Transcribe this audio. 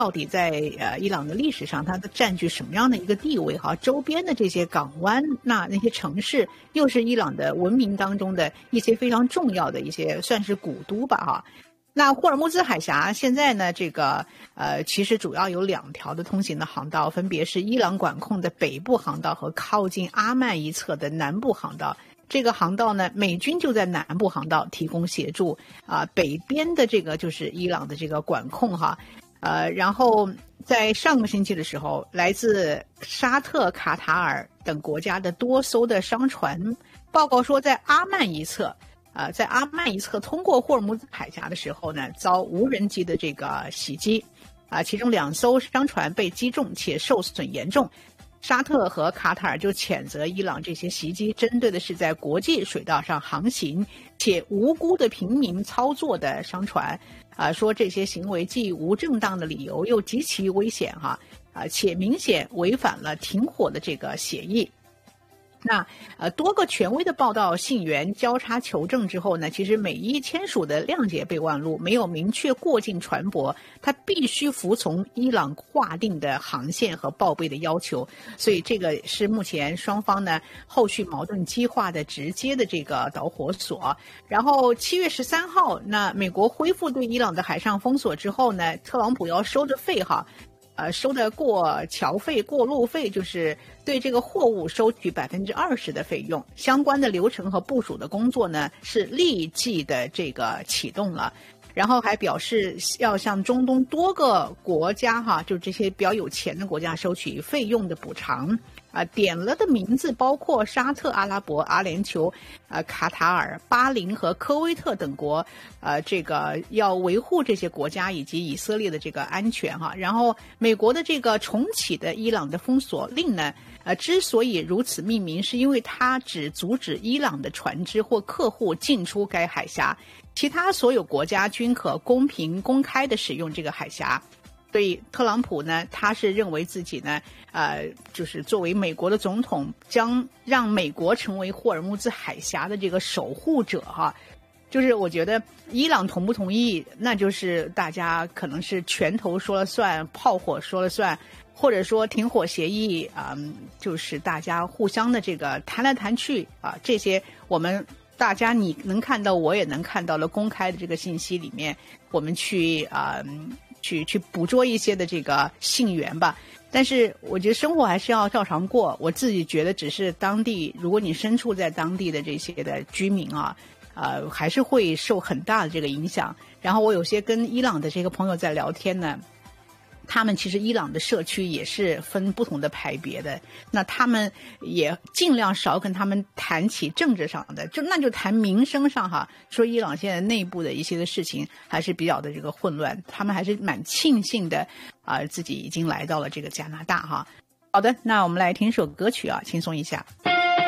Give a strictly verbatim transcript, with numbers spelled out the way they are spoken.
到底在呃伊朗的历史上它的占据什么样的一个地位哈？周边的这些港湾，那那些城市又是伊朗的文明当中的一些非常重要的一些算是古都吧哈。那霍尔木兹海峡现在呢，这个呃其实主要有两条的通行的航道，分别是伊朗管控的北部航道和靠近阿曼一侧的南部航道。这个航道呢，美军就在南部航道提供协助啊、呃，北边的这个就是伊朗的这个管控哈。呃，然后在上个星期的时候，来自沙特、卡塔尔等国家的多艘的商船报告说，在阿曼一侧，呃，在阿曼一侧通过霍尔木兹海峡的时候呢，遭无人机的这个袭击，啊、呃，其中两艘商船被击中且受损严重。沙特和卡塔尔就谴责伊朗这些袭击针对的是在国际水道上航行且无辜的平民操作的商船，啊、呃，说这些行为既无正当的理由，又极其危险哈，啊、呃，且明显违反了停火的这个协议。那呃，多个权威的报道信源交叉求证之后呢，其实美伊签署的谅解备忘录没有明确过境船舶，它必须服从伊朗划定的航线和报备的要求，所以这个是目前双方呢后续矛盾激化的直接的这个导火索。然后七月十三号，那美国恢复对伊朗的海上封锁之后呢，特朗普要收的费哈。呃，收的过桥费、过路费，就是对这个货物收取百分之二十的费用。相关的流程和部署的工作呢，是立即的这个启动了。然后还表示要向中东多个国家哈，就这些比较有钱的国家收取费用的补偿。啊，点了的名字包括沙特阿拉伯、阿联酋、呃卡塔尔、巴林和科威特等国，呃，这个要维护这些国家以及以色列的这个安全哈。然后美国的这个重启的伊朗的封锁令呢，呃，之所以如此命名，是因为它只阻止伊朗的船只或客户进出该海峡，其他所有国家均可公平公开的使用这个海峡。所以特朗普呢，他是认为自己呢，呃，就是作为美国的总统，将让美国成为霍尔木兹海峡的这个守护者哈。就是我觉得伊朗同不同意，那就是大家可能是拳头说了算，炮火说了算，或者说停火协议啊、嗯，就是大家互相的这个谈来谈去啊，这些我们大家你能看到，我也能看到了公开的这个信息里面，我们去啊。嗯去去捕捉一些的这个信源吧，但是我觉得生活还是要照常过。我自己觉得，只是当地，如果你身处在当地的这些的居民啊，呃，还是会受很大的这个影响。然后我有些跟伊朗的这个朋友在聊天呢，他们其实伊朗的社区也是分不同的派别的，那他们也尽量少跟他们谈起政治上的，就那就谈民生上哈。说伊朗现在内部的一些的事情还是比较的这个混乱，他们还是蛮庆幸的啊、呃，自己已经来到了这个加拿大哈。好的，那我们来听首歌曲啊，轻松一下。